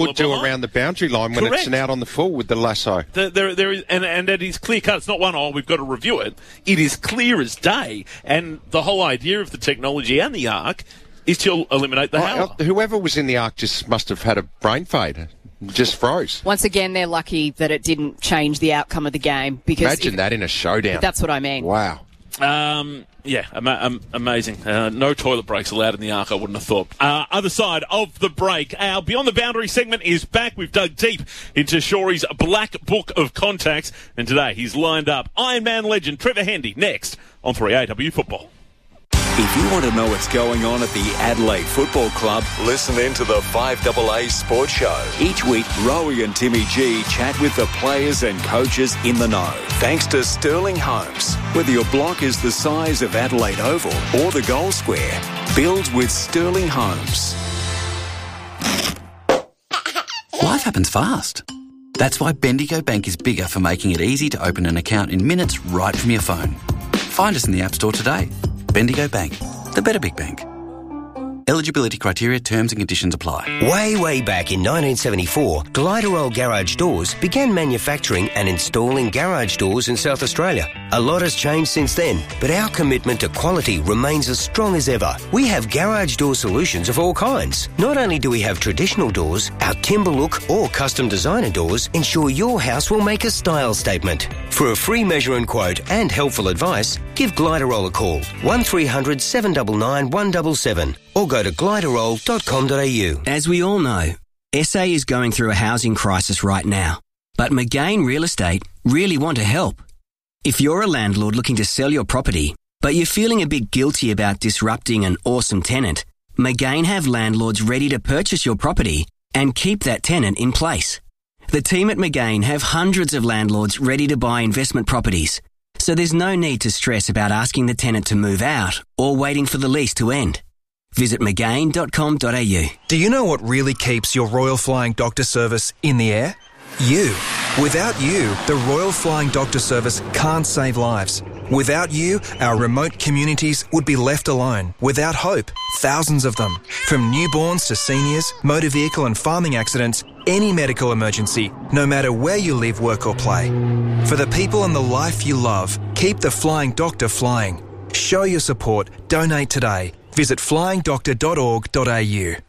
would do around the boundary line when Correct. it's out on the full with the lasso. There is, and it is clear cut. It's not one, we've got to review it. It is clear as day. And the whole idea of the technology and the Ark is to eliminate the howler. Whoever was in the Ark just must have had a brain fade. Just froze. Once again, they're lucky that it didn't change the outcome of the game. Because imagine that in a showdown. That's what I mean. Wow. Amazing. No toilet breaks allowed in the Ark, I wouldn't have thought. Other side of the break, our Beyond the Boundary segment is back. We've dug deep into Shory's Black Book of Contacts, and today he's lined up Ironman legend Trevor Hendy next on 3AW Football. If you want to know what's going on at the Adelaide Football Club, listen in to the 5AA Sports Show. Each week, Rowie and Timmy G chat with the players and coaches in the know. Thanks to Sterling Homes. Whether your block is the size of Adelaide Oval or the Goal Square, build with Sterling Homes. Life happens fast. That's why Bendigo Bank is bigger for making it easy to open an account in minutes right from your phone. Find us in the App Store today. Bendigo Bank, the better big bank. Eligibility criteria, terms and conditions apply. Way back in 1974, Gliderol Garage Doors began manufacturing and installing garage doors in South Australia. A lot has changed since then, but our commitment to quality remains as strong as ever. We have garage door solutions of all kinds. Not only do we have traditional doors, our timber look or custom designer doors ensure your house will make a style statement. For a free measure and quote and helpful advice, give Gliderol a call, 1300 799 177, or go to gliderol.com.au. As we all know, SA is going through a housing crisis right now, but McGain Real Estate really want to help. If you're a landlord looking to sell your property, but you're feeling a bit guilty about disrupting an awesome tenant, McGain have landlords ready to purchase your property and keep that tenant in place. The team at McGain have hundreds of landlords ready to buy investment properties, so there's no need to stress about asking the tenant to move out or waiting for the lease to end. Visit McGain.com.au. Do you know what really keeps your Royal Flying Doctor Service in the air? You. Without you, the Royal Flying Doctor Service can't save lives. Without you, our remote communities would be left alone, without hope. Thousands of them. From newborns to seniors, motor vehicle and farming accidents, any medical emergency, no matter where you live, work or play. For the people and the life you love, keep the Flying Doctor flying. Show your support. Donate today. Visit flyingdoctor.org.au.